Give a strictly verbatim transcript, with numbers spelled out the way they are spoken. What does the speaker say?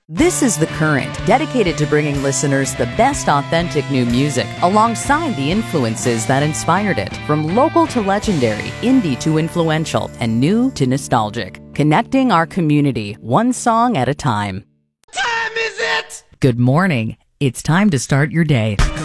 This is The Current, dedicated to bringing listeners the best authentic new music alongside the influences that inspired it. From local to legendary, indie to influential, and new to nostalgic. Connecting our community, one song at a time. Time is it? Good morning. It's time to start your day.